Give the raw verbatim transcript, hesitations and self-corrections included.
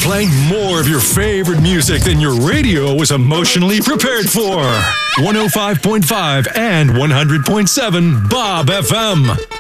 playing more of your favorite music than your radio was emotionally prepared for. one oh five point five and one hundred point seven Bob F M.